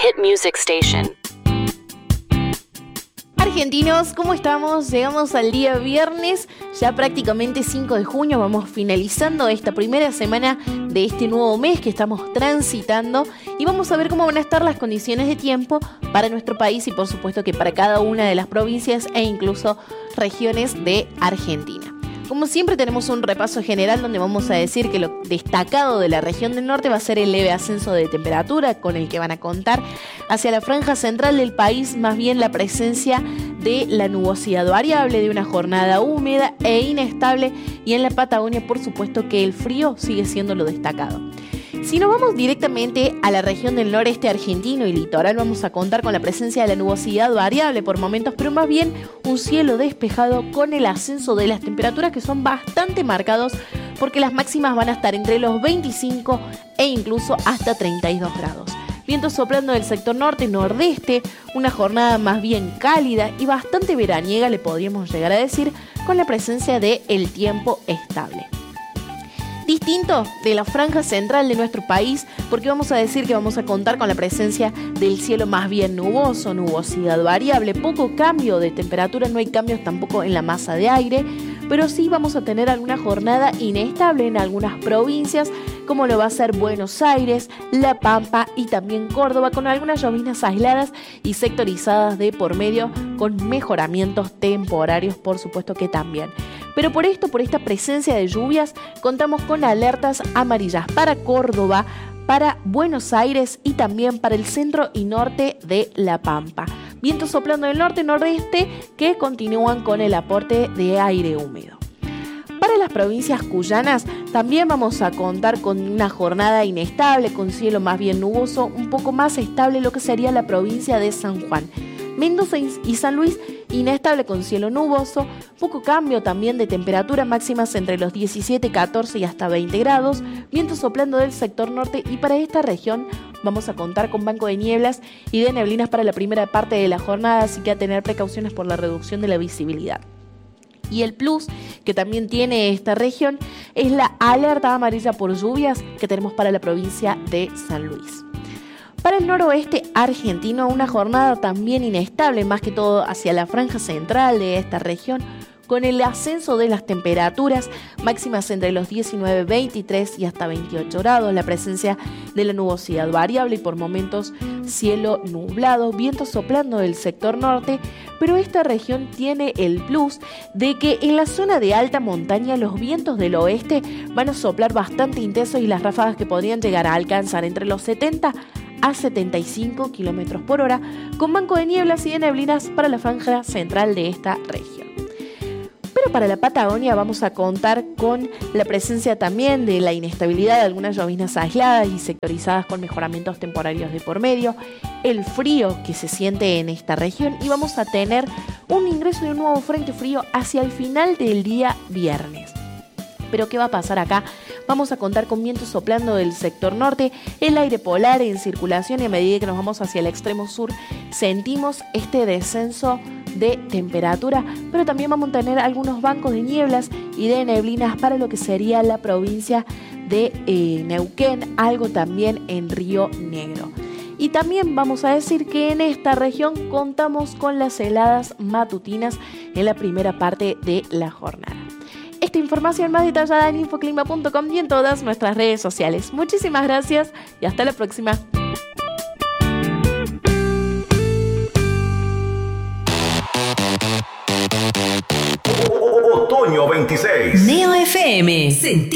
hit music station. Argentinos, ¿cómo estamos? Llegamos al día viernes, ya prácticamente 5 de junio, vamos finalizando esta primera semana de este nuevo mes que estamos transitando y vamos a ver cómo van a estar las condiciones de tiempo para nuestro país y por supuesto que para cada una de las provincias e incluso regiones de Argentina. Como siempre tenemos un repaso general donde vamos a decir que lo destacado de la región del norte va a ser el leve ascenso de temperatura con el que van a contar. Hacia la franja central del país, más bien la presencia de la nubosidad variable, de una jornada húmeda e inestable, y en la Patagonia por supuesto que el frío sigue siendo lo destacado. Si nos vamos directamente a la región del noreste argentino y litoral, vamos a contar con la presencia de la nubosidad variable por momentos, pero más bien un cielo despejado con el ascenso de las temperaturas que son bastante marcados porque las máximas van a estar entre los 25 e incluso hasta 32 grados. Vientos soplando del sector norte-nordeste, una jornada más bien cálida y bastante veraniega, le podríamos llegar a decir, con la presencia del tiempo estable. Distinto de la franja central de nuestro país, porque vamos a decir que vamos a contar con la presencia del cielo más bien nuboso, nubosidad variable, poco cambio de temperatura, no hay cambios tampoco en la masa de aire, pero sí vamos a tener alguna jornada inestable en algunas provincias, como lo va a ser Buenos Aires, La Pampa y también Córdoba, con algunas lloviznas aisladas y sectorizadas de por medio, con mejoramientos temporarios, por supuesto que también. Pero por esta presencia de lluvias, contamos con alertas amarillas para Córdoba, para Buenos Aires y también para el centro y norte de La Pampa. Vientos soplando del norte-nordeste que continúan con el aporte de aire húmedo. Para las provincias cuyanas también vamos a contar con una jornada inestable, con cielo más bien nuboso, un poco más estable lo que sería la provincia de San Juan. Mendoza y San Luis, inestable con cielo nuboso, poco cambio también de temperatura, máximas entre los 17, 14 y hasta 20 grados, vientos soplando del sector norte, y para esta región vamos a contar con banco de nieblas y de neblinas para la primera parte de la jornada, así que a tener precauciones por la reducción de la visibilidad. Y el plus que también tiene esta región es la alerta amarilla por lluvias que tenemos para la provincia de San Luis. Para el noroeste argentino, una jornada también inestable, más que todo hacia la franja central de esta región, con el ascenso de las temperaturas máximas entre los 19, 23 y hasta 28 grados, la presencia de la nubosidad variable y por momentos cielo nublado, vientos soplando del sector norte, pero esta región tiene el plus de que en la zona de alta montaña los vientos del oeste van a soplar bastante intensos y las ráfagas que podrían llegar a alcanzar entre los 70 a 75 km por hora, con banco de nieblas y de neblinas para la franja central de esta región. Pero para la Patagonia vamos a contar con la presencia también de la inestabilidad de algunas lloviznas aisladas y sectorizadas con mejoramientos temporarios de por medio, el frío que se siente en esta región, y vamos a tener un ingreso de un nuevo frente frío hacia el final del día viernes. Pero ¿qué va a pasar acá? Vamos a contar con vientos soplando del sector norte, el aire polar en circulación, y a medida que nos vamos hacia el extremo sur sentimos este descenso de temperatura, pero también vamos a tener algunos bancos de nieblas y de neblinas para lo que sería la provincia de Neuquén, algo también en Río Negro. Y también vamos a decir que en esta región contamos con las heladas matutinas en la primera parte de la jornada. Esta información más detallada en infoclima.com y en todas nuestras redes sociales. Muchísimas gracias y hasta la próxima. Otoño 26. Neo FM. Sentí